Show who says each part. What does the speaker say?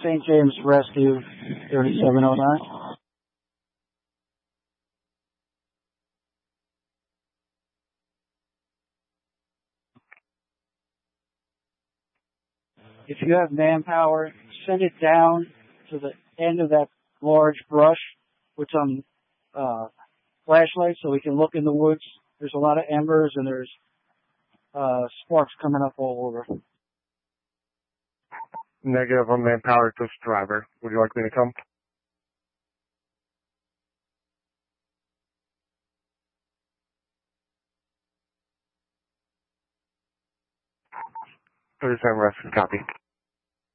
Speaker 1: St. James Rescue 3709. If you have manpower, send it down to the end of that large brush with some flashlight so we can look in the woods. There's a lot of embers and there's sparks coming up all over.
Speaker 2: Negative on manpower, just driver. Would you like me to come? 37 rescue, copy.